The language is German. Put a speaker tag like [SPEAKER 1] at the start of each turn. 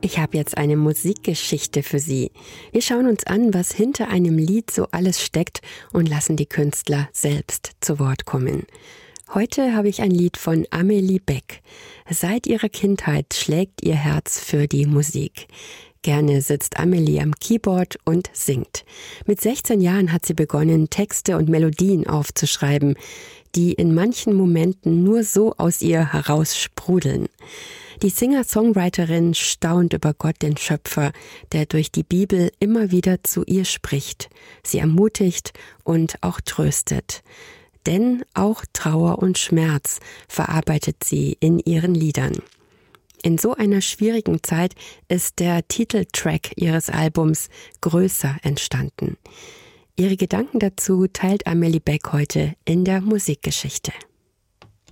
[SPEAKER 1] Ich habe jetzt eine Musikgeschichte für Sie. Wir schauen uns an, was hinter einem Lied so alles steckt und lassen die Künstler selbst zu Wort kommen. Heute habe ich ein Lied von Amelie Beck. Seit ihrer Kindheit schlägt ihr Herz für die Musik. Gerne sitzt Amelie am Keyboard und singt. Mit 16 Jahren hat sie begonnen, Texte und Melodien aufzuschreiben, die in manchen Momenten nur so aus ihr heraus sprudeln. Die Singer-Songwriterin staunt über Gott, den Schöpfer, der durch die Bibel immer wieder zu ihr spricht, sie ermutigt und auch tröstet. Denn auch Trauer und Schmerz verarbeitet sie in ihren Liedern. In so einer schwierigen Zeit ist der Titeltrack ihres Albums Größer entstanden. Ihre Gedanken dazu teilt Amelie Beck heute in der Musikgeschichte.